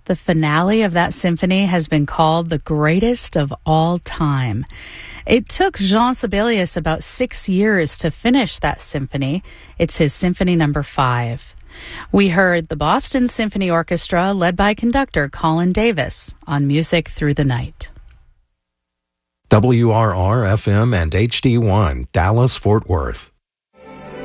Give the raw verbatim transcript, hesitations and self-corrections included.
The finale of that symphony has been called the greatest of all time. It took Jean Sibelius about six years to finish that symphony. It's his Symphony Number Five. We heard the Boston Symphony Orchestra, led by conductor Colin Davis, on Music Through the Night. W R R F M and H D one, Dallas, Fort Worth.